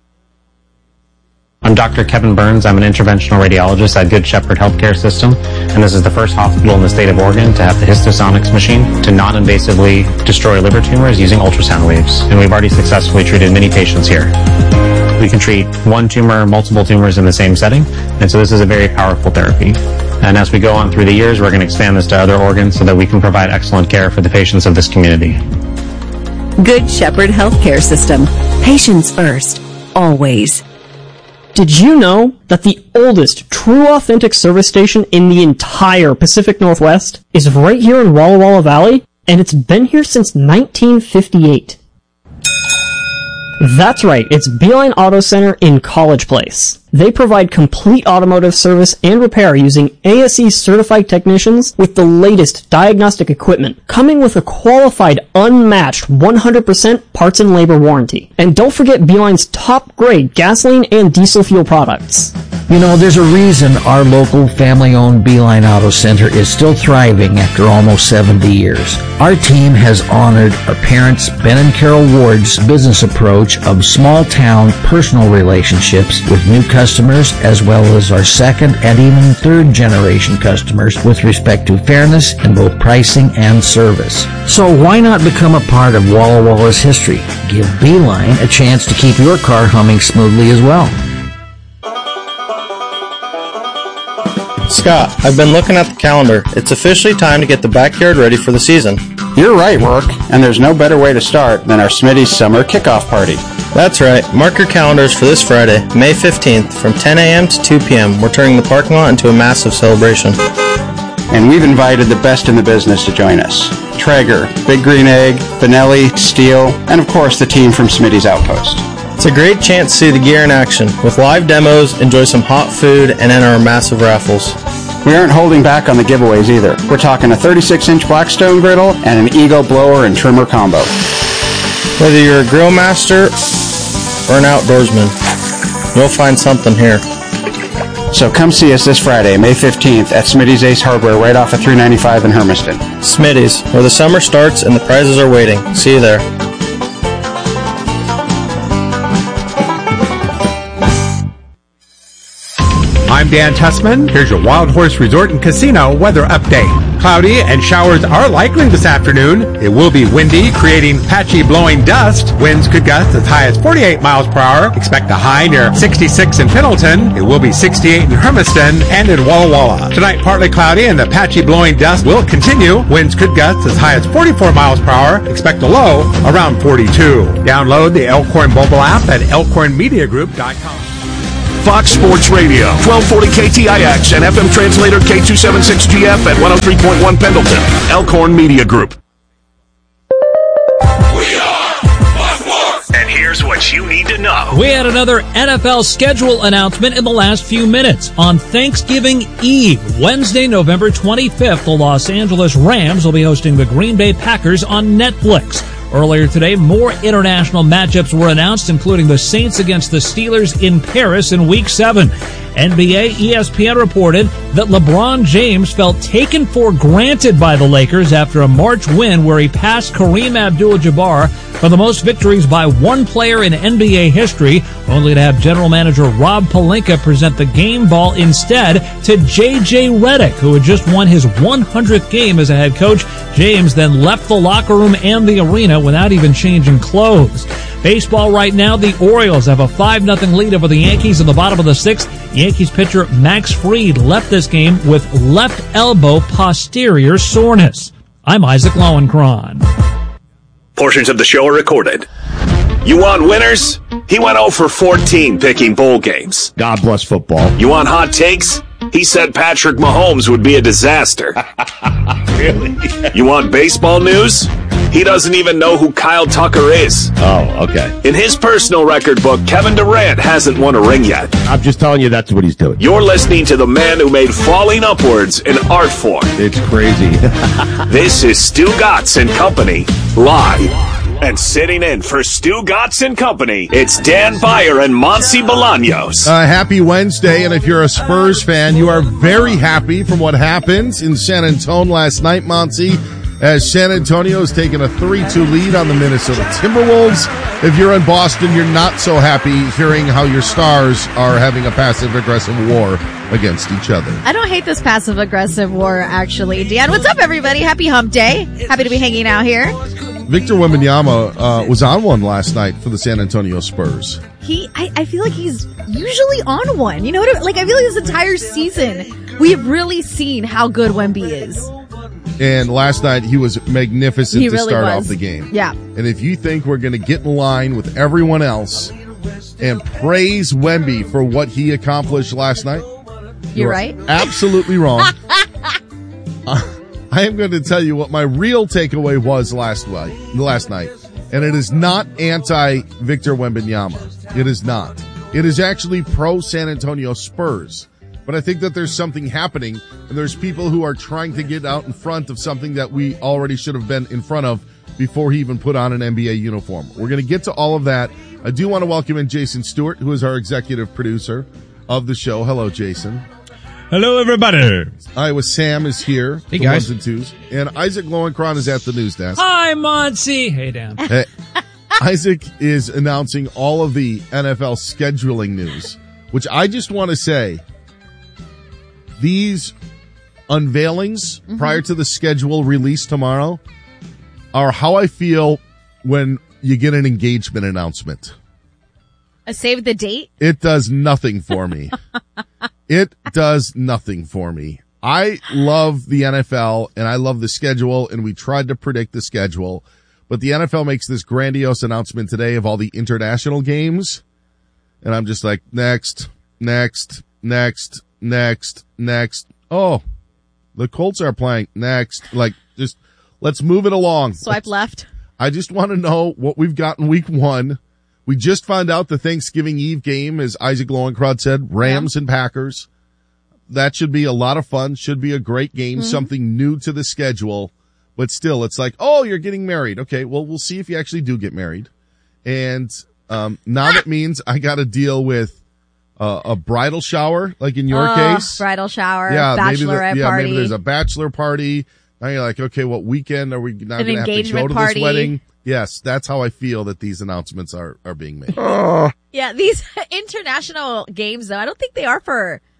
I'm Doctor Kevin Burns. I'm an interventional radiologist at Good Shepherd Healthcare System, and this is the first hospital in the state of Oregon to have the Histosonics machine to non-invasively destroy liver tumors using ultrasound waves. And we've already successfully treated many patients here. We can treat one tumor, multiple tumors in the same setting, and so this is a very powerful therapy. And as we go on through the years, we're going to expand this to other organs so that we can provide excellent care for the patients of this community. Good Shepherd Healthcare System. Patients first. Always. Did you know that the oldest true authentic service station in the entire Pacific Northwest is right here in Walla Walla Valley? And it's been here since nineteen fifty-eight. That's right, it's Beeline Auto Center in College Place. They provide complete automotive service and repair using A S E certified technicians with the latest diagnostic equipment, coming with a qualified, unmatched one hundred percent parts and labor warranty. And don't forget Beeline's top grade gasoline and diesel fuel products. You know, there's a reason our local family-owned Beeline Auto Center is still thriving after almost seventy years. Our team has honored our parents, Ben and Carol Ward's business approach of small-town personal relationships with new customers, as well as our second and even third-generation customers with respect to fairness in both pricing and service. So why not become a part of Walla Walla's history? Give Beeline a chance to keep your car humming smoothly as well. Scott, I've been looking at the calendar. It's officially time to get the backyard ready for the season. You're right, Rourke, and there's no better way to start than our Smitty's Summer Kickoff Party. That's right. Mark your calendars for this Friday, May fifteenth, from ten a.m. to two p.m. We're turning the parking lot into a massive celebration. And we've invited the best in the business to join us. Traeger, Big Green Egg, Benelli, Steel, and of course the team from Smitty's Outpost. It's a great chance to see the gear in action. With live demos, enjoy some hot food, and enter our massive raffles. We aren't holding back on the giveaways either. We're talking a thirty-six inch Blackstone griddle and an Ego blower and trimmer combo. Whether you're a grill master or an outdoorsman, you'll find something here. So come see us this Friday, May fifteenth, at Smitty's Ace Hardware right off of three ninety-five in Hermiston. Smitty's, where the summer starts and the prizes are waiting. See you there. I'm Dan Tussman. Here's your Wild Horse Resort and Casino weather update. cloudy and showers are likely this afternoon. It will be windy, creating patchy blowing dust. Winds could gust as high as forty-eight miles per hour. Expect a high near sixty-six in Pendleton. It will be sixty-eight in Hermiston and in Walla Walla. Tonight, partly cloudy and the patchy blowing dust will continue. Winds could gust as high as forty-four miles per hour. Expect a low around forty-two. Download the Elkhorn mobile app at elkhorn media group dot com. Fox Sports Radio, twelve forty K T I X and F M translator K two seventy-six G F at one oh three point one Pendleton. Elkhorn Media Group. We are Buckmore. And here's what you need to know. We had another N F L schedule announcement in the last few minutes. On Thanksgiving Eve, Wednesday, November twenty-fifth, the Los Angeles Rams will be hosting the Green Bay Packers on Netflix. Earlier today, more international matchups were announced, including the Saints against the Steelers in Paris in Week seven. N B A E S P N reported that LeBron James felt taken for granted by the Lakers after a March win where he passed Kareem Abdul-Jabbar for the most victories by one player in N B A history, only to have general manager Rob Pelinka present the game ball instead to J J Redick, who had just won his one hundredth game as a head coach. James then left the locker room and the arena without even changing clothes. Baseball right now, the Orioles have a five nothing lead over the Yankees in the bottom of the sixth. Yankees pitcher Max Fried left this game with left elbow posterior soreness. I'm Isaac Lowenkron. Portions of the show are recorded. You want winners? He went oh for fourteen picking bowl games. God bless football. You want hot takes? He said Patrick Mahomes would be a disaster. Really? You want baseball news? He doesn't even know who Kyle Tucker is. Oh, okay. In his personal record book, Kevin Durant hasn't won a ring yet. I'm just telling you that's what he's doing. You're listening to the man who made falling upwards an art form. It's crazy. This is Stu Gatz and Company, live. And sitting in for Stu Gatz and Company, it's Dan Beyer and Monty Bolaños. Uh, happy Wednesday, and if you're a Spurs fan, you are very happy from what happened in San Antonio last night, Monty, as San Antonio's taken a three two lead on the Minnesota Timberwolves. If you're in Boston, you're not so happy hearing how your Stars are having a passive-aggressive war against each other. I don't hate this passive-aggressive war, actually. Dan, what's up, everybody? Happy hump day. Happy to be hanging out here. Victor Wembanyama uh, was on one last night for the San Antonio Spurs. He, I, I feel like he's usually on one. You know what I mean? Like, I feel like this entire season, we have really seen how good Wemby is. And last night, he was magnificent he to really start was. off the game. Yeah. And if you think we're going to get in line with everyone else and praise Wemby for what he accomplished last night, You're, you're right. absolutely wrong. uh, I am going to tell you what my real takeaway was last night, last night, and it is not anti-Victor Wembanyama. It is not. It is actually pro-San Antonio Spurs. But I think that there's something happening, and there's people who are trying to get out in front of something that we already should have been in front of before he even put on an N B A uniform. We're going to get to all of that. I do want to welcome in Jason Stewart, who is our executive producer of the show. Hello, Jason. Hello, everybody. Iowa Sam is here. Hey, the guys. Ones and twos. And Isaac Lowenkron is at the news desk. Hi, Monty. Hey, Dan. Hey, Isaac is announcing all of the N F L scheduling news, which I just want to say, these unveilings mm-hmm. prior to the schedule release tomorrow are how I feel when you get an engagement announcement. A save the date? It does nothing for me. It does nothing for me. I love the N F L and I love the schedule, and we tried to predict the schedule, but the N F L makes this grandiose announcement today of all the international games, and I'm just like, next, next, next, next, next. Oh, the Colts are playing next. Like, just let's move it along. Swipe let's, left. I just want to know what we've got in week one. We just found out the Thanksgiving Eve game, as Isaac Lowenkron said, Rams yeah. and Packers. That should be a lot of fun. Should be a great game, mm-hmm. something new to the schedule. But still, it's like, oh, you're getting married. Okay, well, we'll see if you actually do get married. And um now that means I got to deal with uh, a bridal shower, like in your oh, case. Bridal shower, yeah, bachelorette maybe the, yeah, party. maybe there's a bachelor party. Now you're like, okay, what weekend are we not going to have to go to party. this wedding? Yes, that's how I feel that these announcements are, are being made. Yeah, these international games, though, I don't think they are for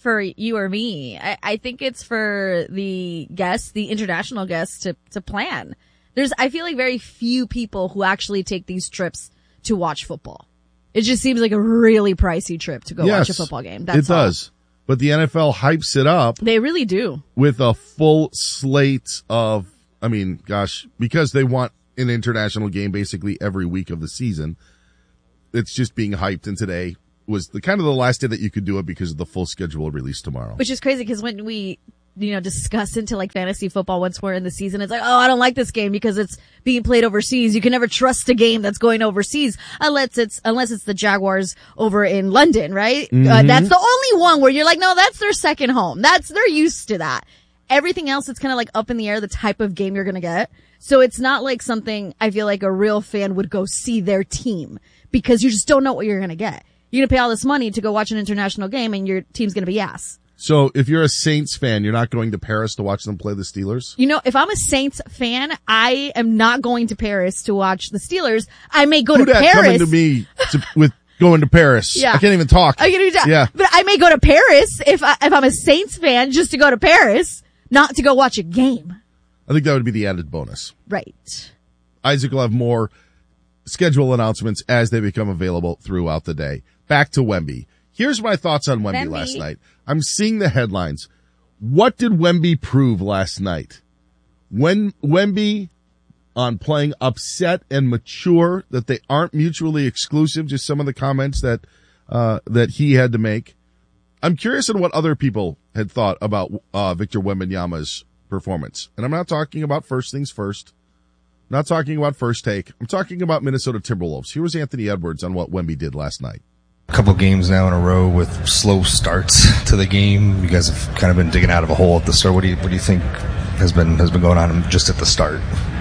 for you or me. I, I think it's for the guests, the international guests to, to plan. There's, I feel like very few people who actually take these trips to watch football. It just seems like a really pricey trip to go yes, watch a football game. That's it does. All. But the N F L hypes it up. They really do. With a full slate of, I mean, gosh, because they want an international game basically every week of the season. It's just being hyped, and today was the kind of the last day that you could do it because of the full schedule release tomorrow. Which is crazy because when we, you know, discuss into like fantasy football once we're in the season, it's like, oh, I don't like this game because it's being played overseas. You can never trust a game that's going overseas unless it's, unless it's the Jaguars over in London, right? Mm-hmm. Uh, that's the only one where you're like, no, that's their second home. That's, they're used to that. Everything else, it's kind of like up in the air, the type of game you're going to get. So it's not like something I feel like a real fan would go see their team because you just don't know what you're going to get. You're going to pay all this money to go watch an international game and your team's going to be ass. So if you're a Saints fan, you're not going to Paris to watch them play the Steelers? You know, if I'm a Saints fan, I am not going to Paris to watch the Steelers. I may go Who to dat Paris. coming to me to, with going to Paris? Yeah. I can't even talk. I can't even talk. Yeah. But I may go to Paris if I, if I'm a Saints fan just to go to Paris, not to go watch a game. I think that would be the added bonus. Right. Isaac will have more schedule announcements as they become available throughout the day. Back to Wemby. Here's my thoughts on Wemby, Wemby. last night. I'm seeing the headlines. What did Wemby prove last night? When Wemby on playing upset and mature, that they aren't mutually exclusive, just some of the comments that uh that he had to make. I'm curious on what other people had thought about uh Victor Wembanyama's performance. And I'm not talking about first things first. I'm not talking about first take. I'm talking about Minnesota Timberwolves. Here was Anthony Edwards on what Wemby did last night. A couple games now in a row with slow starts to the game. You guys have kind of been digging out of a hole at the start. What do you what do you think has been has been going on just at the start?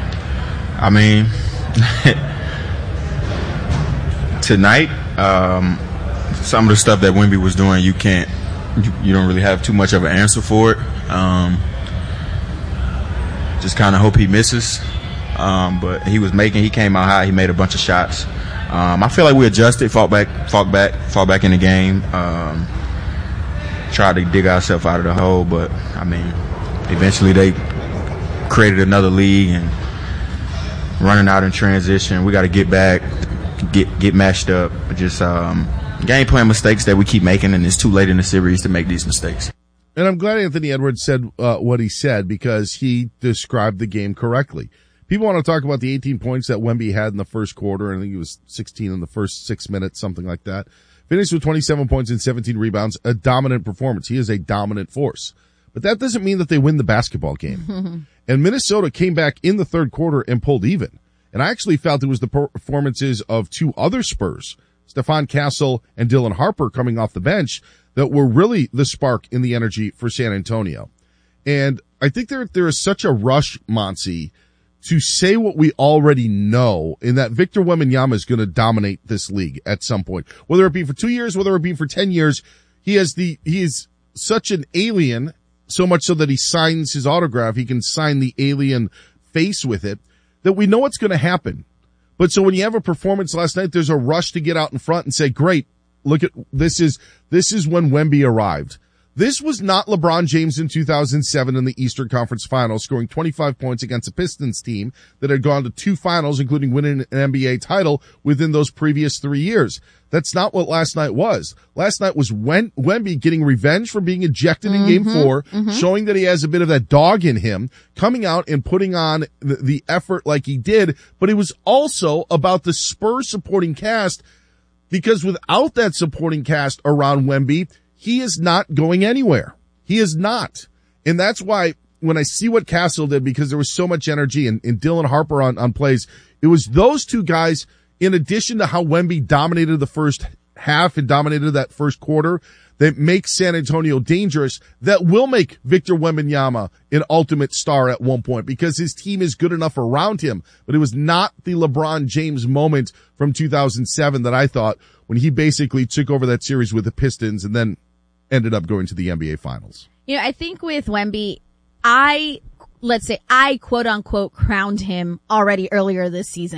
I mean, tonight, um, some of the stuff that Wemby was doing, you can't, you, you don't really have too much of an answer for it. Um, just kind of hope he misses. Um, but he was making, he came out high. He made a bunch of shots. Um, I feel like we adjusted, fought back, fought back, fought back in the game. Um, tried to dig ourselves out of the hole, but I mean, eventually they created another league and running out in transition. We got to get back, get get matched up. Just um, game plan mistakes that we keep making, and it's too late in the series to make these mistakes. And I'm glad Anthony Edwards said uh, what he said because he described the game correctly. People want to talk about the eighteen points that Wemby had in the first quarter. I think it was sixteen in the first six minutes, something like that. Finished with twenty-seven points and seventeen rebounds, a dominant performance. He is a dominant force. But that doesn't mean that they win the basketball game. And Minnesota came back in the third quarter and pulled even. And I actually felt it was the performances of two other Spurs, Stephon Castle and Dylan Harper, coming off the bench, that were really the spark in the energy for San Antonio. And I think there there is such a rush, Monty, to say what we already know, in that Victor Wembanyama is going to dominate this league at some point. Whether it be for two years, whether it be for ten years, he has the, he is such an alien, so much so that he signs his autograph, he can sign the alien face with it, that we know what's going to happen. But so when you have a performance last night, there's a rush to get out in front and say, great, look at, this is, this is when Wemby arrived. This was not LeBron James in two thousand seven in the Eastern Conference Finals, scoring twenty-five points against a Pistons team that had gone to two finals, including winning an N B A title within those previous three years. That's not what last night was. Last night was Wen- Wemby getting revenge for being ejected in Mm-hmm, game four, mm-hmm. showing that he has a bit of that dog in him, coming out and putting on the, the effort like he did. But it was also about the Spurs supporting cast, because without that supporting cast around Wemby, he is not going anywhere. He is not. And that's why when I see what Castle did, because there was so much energy, and, and Dylan Harper on, on plays, it was those two guys, in addition to how Wemby dominated the first half and dominated that first quarter, that make San Antonio dangerous, that will make Victor Wembanyama an ultimate star at one point, because his team is good enough around him. But it was not the LeBron James moment from two thousand seven that I thought, when he basically took over that series with the Pistons and then ended up going to the N B A Finals. You know, I think with Wemby, I, let's say I quote unquote crowned him already earlier this season.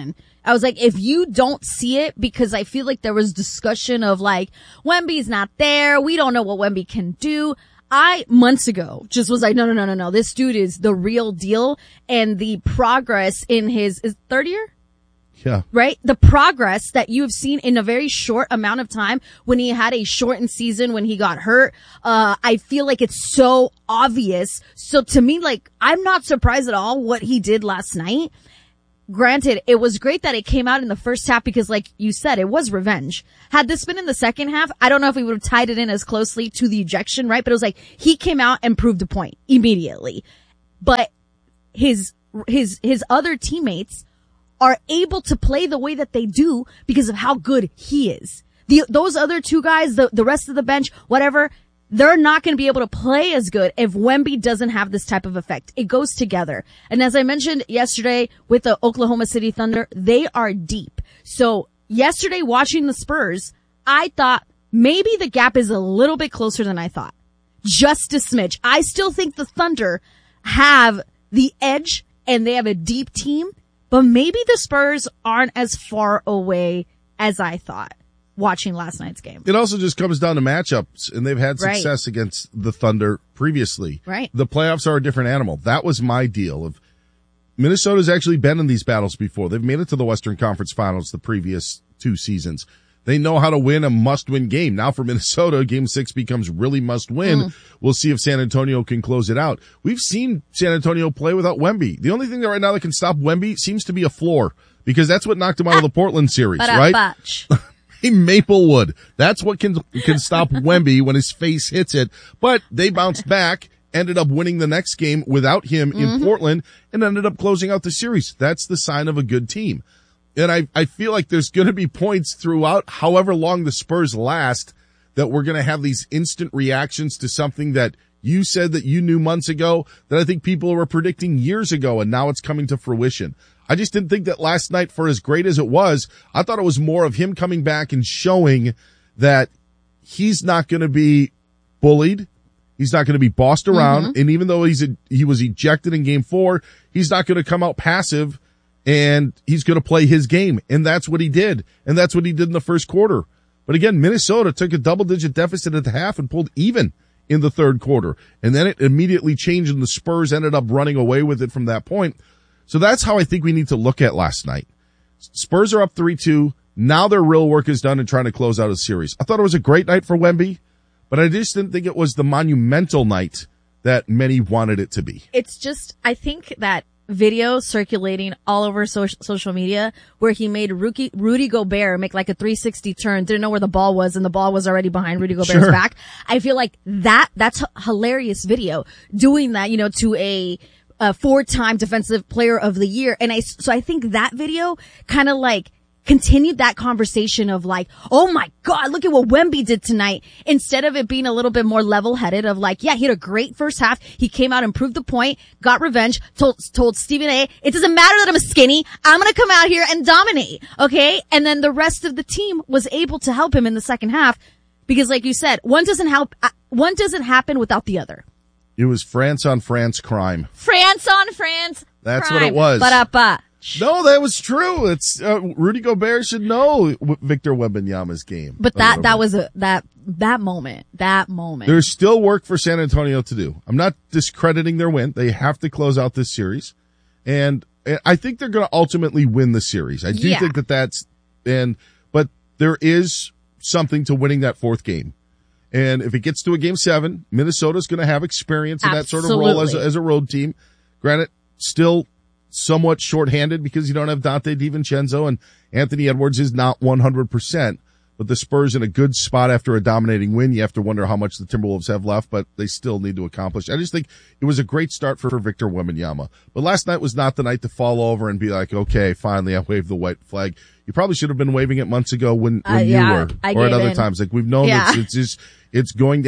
I was like, if you don't see it, because I feel like there was discussion of like, Wemby's not there. We don't know what Wemby can do. I, months ago, just was like, no, no, no, no, no. This dude is the real deal. And the progress in his, is third year? Yeah. Right? The progress that you have seen in a very short amount of time when he had a shortened season, when he got hurt, uh, I feel like it's so obvious. So to me, like, I'm not surprised at all what he did last night. Granted, it was great that it came out in the first half because, like you said, it was revenge. Had this been in the second half, I don't know if we would have tied it in as closely to the ejection, right? But it was like, he came out and proved a point immediately. But his, his, his other teammates are able to play the way that they do because of how good he is. The, those other two guys, the, the rest of the bench, whatever, they're not going to be able to play as good if Wemby doesn't have this type of effect. It goes together. And as I mentioned yesterday with the Oklahoma City Thunder, they are deep. So yesterday watching the Spurs, I thought maybe the gap is a little bit closer than I thought. Just a smidge. I still think the Thunder have the edge and they have a deep team, but maybe the Spurs aren't as far away as I thought watching last night's game. It also just comes down to matchups, and they've had Right. success against the Thunder previously. Right. The playoffs are a different animal. That was my deal. Of Minnesota's actually been in these battles before. They've made it to the Western Conference Finals the previous two seasons. They know how to win a must-win game. Now for Minnesota, game six becomes really must-win. Mm. We'll see if San Antonio can close it out. We've seen San Antonio play without Wemby. The only thing that right now that can stop Wemby seems to be a floor, because that's what knocked him out of the Portland series, right? Ba-da-batch. Maplewood. That's what can can stop Wemby when his face hits it. But they bounced back, ended up winning the next game without him in Mhm. Portland, and ended up closing out the series. That's the sign of a good team. And I, I feel like there's going to be points throughout however long the Spurs last that we're going to have these instant reactions to something that you said that you knew months ago, that I think people were predicting years ago, and now it's coming to fruition. I just didn't think that last night, for as great as it was, I thought it was more of him coming back and showing that he's not going to be bullied. He's not going to be bossed around. Mhm. And even though he's a, he was ejected in game four, he's not going to come out passive, and he's going to play his game. And that's what he did. And that's what he did in the first quarter. But again, Minnesota took a double digit deficit at the half and pulled even in the third quarter. And then it immediately changed, and the Spurs ended up running away with it from that point. So that's how I think we need to look at last night. Spurs are up three two. Now their real work is done in trying to close out a series. I thought it was a great night for Wemby, but I just didn't think it was the monumental night that many wanted it to be. It's just, I think that video circulating all over social, social media where he made Rudy, Rudy Gobert make like a three sixty turn, didn't know where the ball was, and the ball was already behind Rudy Gobert's Sure. back. I feel like that, that's a hilarious video. Doing that, you know, to a, a four-time defensive player of the year. And I, so I think that video kind of like continued that conversation of like, oh my God, look at what Wemby did tonight. Instead of it being a little bit more level-headed of like, yeah, he had a great first half. He came out and proved the point, got revenge, told, told Stephen A, it doesn't matter that I'm skinny. I'm going to come out here and dominate. Okay. And then the rest of the team was able to help him in the second half because like you said, one doesn't help, one doesn't happen without the other. It was France on France crime. France on France. That's crime. what it was. Ba-da-ba. No, that was true. It's uh, Rudy Gobert should know Victor Wembanyama's game. But that, that was a, that, that moment, that moment. There's still work for San Antonio to do. I'm not discrediting their win. They have to close out this series. And I think they're going to ultimately win the series. I do Yeah. think that that's, and, but there is something to winning that fourth game. And if it gets to a game seven, Minnesota's going to have experience in that sort of role as a, Absolutely. as a road team. Granted, still somewhat shorthanded because you don't have Dante DiVincenzo, and Anthony Edwards is not one hundred percent. But the Spurs in a good spot after a dominating win. You have to wonder how much the Timberwolves have left, but they still need to accomplish. I just think it was a great start for, for Victor Wembanyama. But last night was not the night to fall over and be like, okay, finally I waved the white flag. You probably should have been waving it months ago when, when Uh, you yeah, were, I or at gave other in. times. Like we've known Yeah. it's, it's just, it's going to